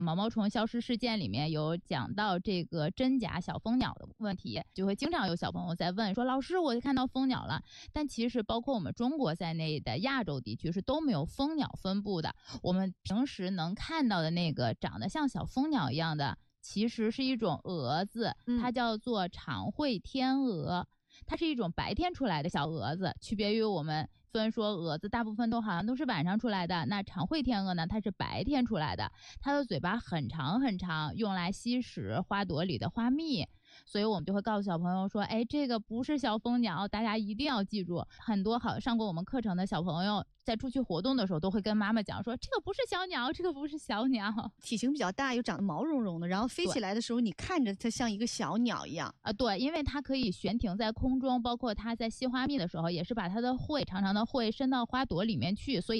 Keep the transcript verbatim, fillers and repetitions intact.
毛毛虫消失事件里面有讲到这个真假小蜂鸟的问题，就会经常有小朋友在问说，老师我看到蜂鸟了，但其实包括我们中国在内的亚洲地区是都没有蜂鸟分布的。我们平时能看到的那个长得像小蜂鸟一样的，其实是一种蛾子，它叫做长喙天蛾，它是一种白天出来的小蛾子，区别于我们虽然说蛾子大部分都好像都是晚上出来的，那长喙天蛾呢，它是白天出来的，它的嘴巴很长很长，用来吸食花朵里的花蜜。所以我们就会告诉小朋友说，哎，这个不是小蜂鸟，大家一定要记住。很多好上过我们课程的小朋友在出去活动的时候都会跟妈妈讲说，这个不是小鸟，这个不是小鸟。 体型比较大又长得毛茸茸的，然后飞起来的时候你看着它像一个小鸟一样啊，对，因为它可以悬停在空中，包括它在吸花蜜的时候也是把它的喙长长的喙伸到花朵里面去，所以